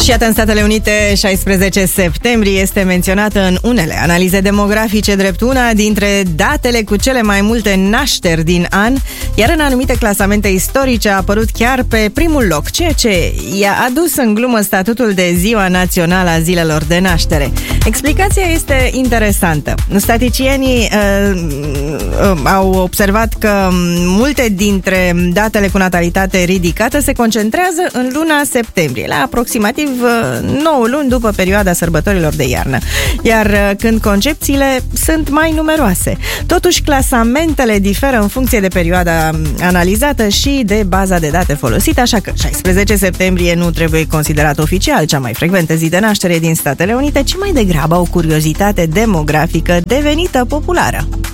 Și iată, în Statele Unite, 16 septembrie este menționată în unele analize demografice drept una dintre datele cu cele mai multe nașteri din an, iar în anumite clasamente istorice a apărut chiar pe primul loc, ceea ce i-a adus în glumă statutul de Ziua Națională a Zilelor de Naștere. Explicația este interesantă. Statisticienii au observat că multe dintre datele cu natalitate ridicată se concentrează în luna septembrie, la aproximativ 9 luni după perioada sărbătorilor de iarnă, iar când concepțiile sunt mai numeroase. Totuși, clasamentele diferă în funcție de perioada analizată și de baza de date folosită, așa că 16 septembrie nu trebuie considerat oficial cea mai frecventă zi de naștere din Statele Unite, ci mai degrabă o curiozitate demografică devenită populară.